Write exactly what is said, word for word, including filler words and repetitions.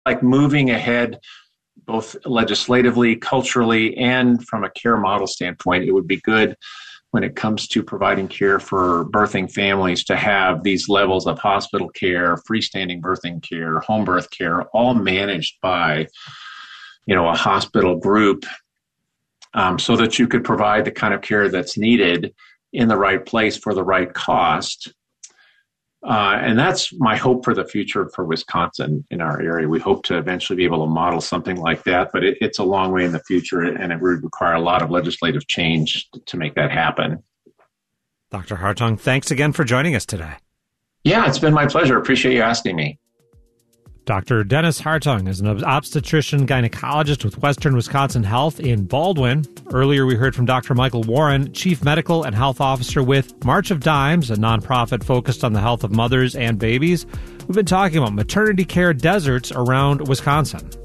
like moving ahead both legislatively, culturally, and from a care model standpoint. It would be good when it comes to providing care for birthing families to have these levels of hospital care, freestanding birthing care, home birth care, all managed by, you know, a hospital group, um, so that you could provide the kind of care that's needed in the right place for the right cost. Uh, and that's my hope for the future for Wisconsin in our area. We hope to eventually be able to model something like that, but it, it's a long way in the future, and it would require a lot of legislative change to make that happen. Doctor Hartung, thanks again for joining us today. Yeah, it's been my pleasure. Appreciate you asking me. Doctor Dennis Hartung is an obstetrician gynecologist with Western Wisconsin Health in Baldwin. Earlier, we heard from Doctor Michael Warren, Chief Medical and Health Officer with March of Dimes, a nonprofit focused on the health of mothers and babies. We've been talking about maternity care deserts around Wisconsin.